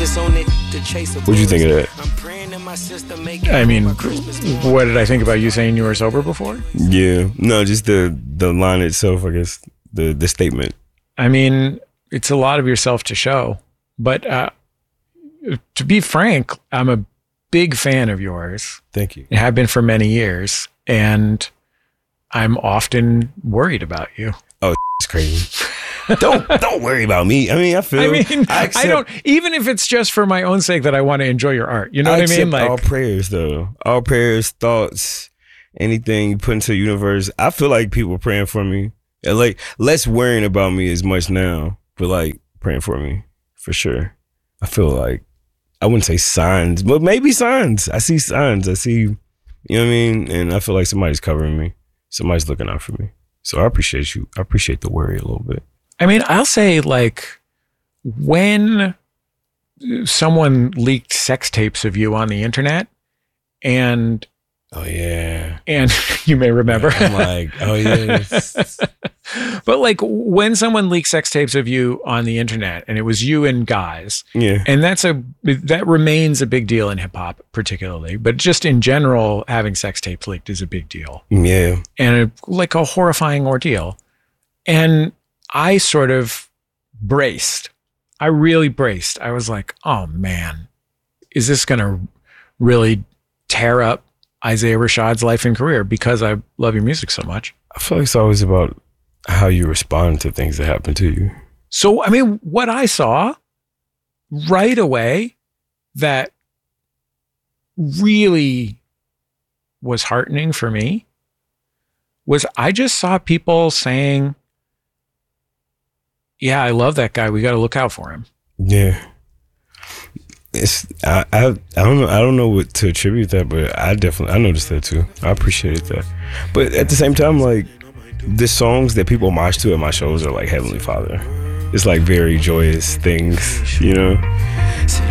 What'd you think of that? I mean, what did I think about you saying you were sober before? Yeah, no, just the line itself, I guess, the statement. I mean, it's a lot of yourself to show, but to be frank, I'm a big fan of yours. Thank you. I have been for many years, and I'm often worried about you. Oh, it's crazy. Don't worry about me. I mean, I don't, even if it's just for my own sake that I want to enjoy your art. You know what I mean? Like all prayers, though. All prayers, thoughts, anything you put into the universe. I feel like people are praying for me. And like, less worrying about me as much now, but like praying for me for sure. I feel like, I wouldn't say signs, but maybe signs. I see signs. I see, you know what I mean? And I feel like somebody's covering me. Somebody's looking out for me. So I appreciate you. I appreciate the worry a little bit. I mean, I'll say, like, when someone leaked sex tapes of you on the internet, and oh yeah, and you may remember, I'm like, oh yeah, but like when someone leaked sex tapes of you on the internet, and it was you and guys, yeah, and that remains a big deal in hip hop, particularly, but just in general, having sex tapes leaked is a big deal, yeah, and like a horrifying ordeal, and I sort of braced. I really braced. I was like, oh man, is this going to really tear up Isaiah Rashad's life and career because I love your music so much? I feel like it's always about how you respond to things that happen to you. So, I mean, what I saw right away that really was heartening for me was I just saw people saying, yeah, I love that guy. We got to look out for him. Yeah. I don't know what to attribute that, but I noticed that too. I appreciated that. But at the same time, like, the songs that people march to at my shows are like Heavenly Father. It's like very joyous things, you know?